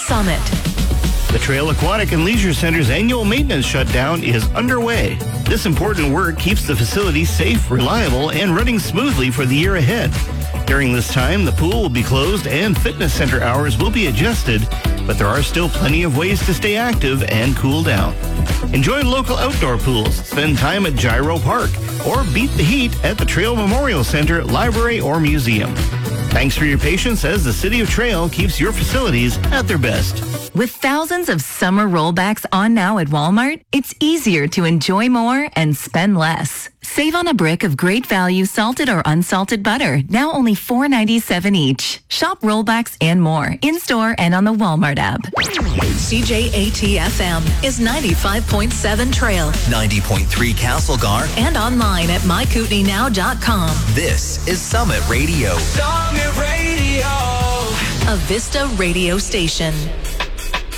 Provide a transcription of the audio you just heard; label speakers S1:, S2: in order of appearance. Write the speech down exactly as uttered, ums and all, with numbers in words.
S1: Summit.
S2: The Trail Aquatic and Leisure Center's annual maintenance shutdown is underway. This important work keeps the facility safe, reliable, and running smoothly for the year ahead. During this time, the pool will be closed and fitness center hours will be adjusted, but there are still plenty of ways to stay active and cool down. Enjoy local outdoor pools, spend time at Gyro Park, or beat the heat at the Trail Memorial Center, Library, or Museum. Thanks for your patience as the City of Trail keeps your facilities at their best.
S1: With thousands of summer rollbacks on now at Walmart, it's easier to enjoy more and spend less. Save on a brick of great value salted or unsalted butter, now only four ninety-seven each. Shop rollbacks and more in-store and on the Walmart app. C J A T F M is ninety-five point seven Trail,
S3: ninety point three Castlegar,
S1: and online at my kootenai now dot com.
S3: This is Summit Radio.
S4: Summit Radio.
S1: A Vista radio station.